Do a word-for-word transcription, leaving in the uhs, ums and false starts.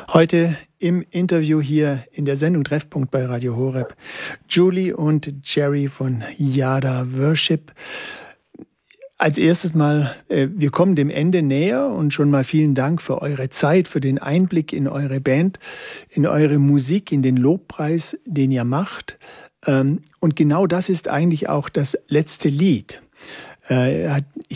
Heute im Interview hier in der Sendung Treffpunkt bei Radio Horeb Julie und Jerry von Yada Worship. Als erstes mal, wir kommen dem Ende näher und schon mal vielen Dank für eure Zeit, für den Einblick in eure Band, in eure Musik, in den Lobpreis, den ihr macht. Und genau das ist eigentlich auch das letzte Lied. Ich